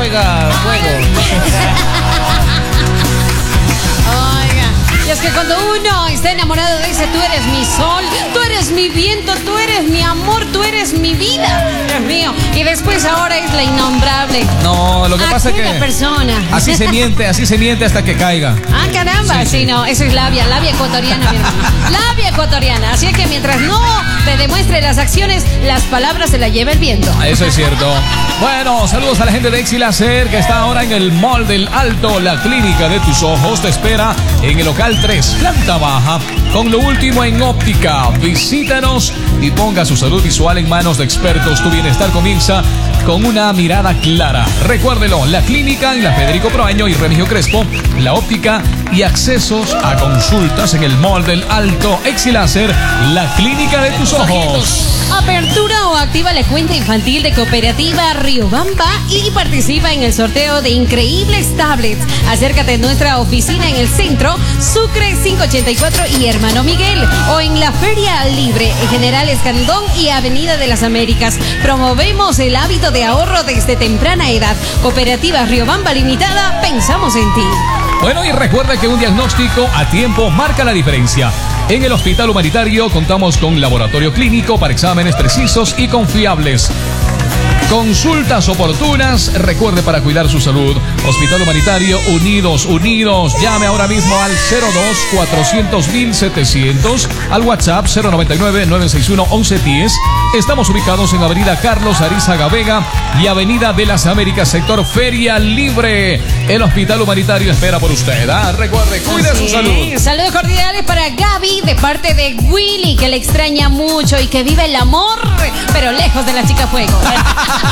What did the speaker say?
juega juego. Y es que cuando uno está enamorado dice, tú eres mi sol, tú eres mi viento, tú eres mi amor, tú eres mi vida, Dios mío. Y después ahora es la innombrable. No, lo que pasa es que persona. así se miente hasta que caiga. Ah, caramba, sí, no, eso es labia ecuatoriana, mi hermano. Labia ecuatoriana, así que mientras no te demuestre las acciones, las palabras se las lleva el viento. Eso es cierto. Bueno, saludos a la gente de Exilacer que está ahora en el Mall del Alto. La clínica de tus ojos te espera en el local 3, planta baja, con lo último en óptica. Visítanos y ponga su salud visual en manos de expertos. Tu bienestar comienza con una mirada clara. Recuérdelo, la clínica en la Federico Proaño y Remigio Crespo, la óptica y accesos a consultas en el Mall del Alto. Exilacer, la clínica de tus ojos. Apertura o activa la cuenta infantil de Cooperativa Riobamba y participa en el sorteo de increíbles tablets. Acércate a nuestra oficina en el centro, Sucre 584 y Hermano Miguel, o en la Feria Libre, General Escandón y Avenida de las Américas. Promovemos el hábito de ahorro desde temprana edad. Cooperativa Riobamba Limitada, pensamos en ti. Bueno, y recuerda que un diagnóstico a tiempo marca la diferencia. En el Hospital Humanitario contamos con laboratorio clínico para exámenes precisos y confiables. Consultas oportunas, recuerde, para cuidar su salud. Hospital Humanitario, unidos. Llame ahora mismo al 02-400-1700, al WhatsApp 099-961-1110. Estamos ubicados en Avenida Carlos Arizaga Vega y Avenida de las Américas, sector Feria Libre. El Hospital Humanitario espera por usted. Recuerde, cuide su salud. Saludos cordiales para Gaby de parte de Willy, que le extraña mucho y que vive el amor, pero lejos de la chica fuego.